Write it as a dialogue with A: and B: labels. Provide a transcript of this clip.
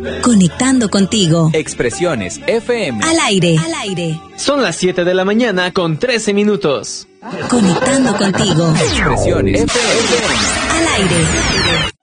A: Conectando contigo.
B: Expresiones FM.
A: Al aire. Al aire.
C: Son las 7 de la mañana con 13 minutos.
A: Conectando contigo.
B: Expresiones FM.
A: Al aire.